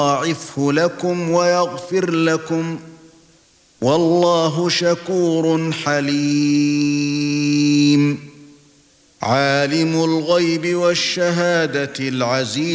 يضاعفه لكم ويغفر لكم والله شكور حليم عالم الغيب والشهادة العزيز